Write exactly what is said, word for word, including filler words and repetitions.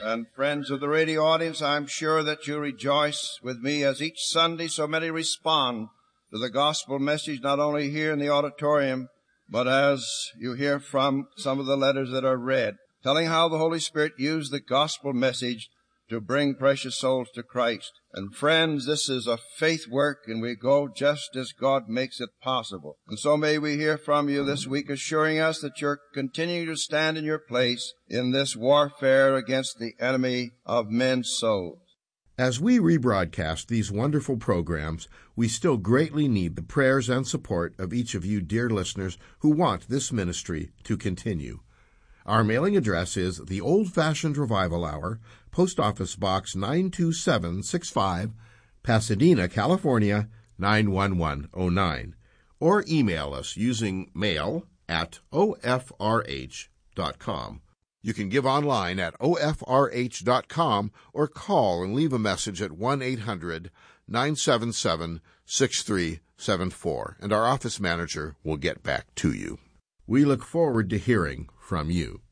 And friends of the radio audience, I'm sure that you rejoice with me as each Sunday so many respond to the gospel message, not only here in the auditorium, but as you hear from some of the letters that are read, telling how the Holy Spirit used the gospel message to bring precious souls to Christ. And friends, this is a faith work, and we go just as God makes it possible. And so may we hear from you this week, assuring us that you're continuing to stand in your place in this warfare against the enemy of men's souls. As we rebroadcast these wonderful programs, we still greatly need the prayers and support of each of you dear listeners who want this ministry to continue. Our mailing address is The Old-Fashioned Revival Hour, Post Office Box nine two seven six five, Pasadena, California, nine one one oh nine. Or email us using mail at O F R H dot com. You can give online at O F R H dot com or call and leave a message at one eight hundred nine seven seven six three seven four, and our office manager will get back to you. We look forward to hearing from you.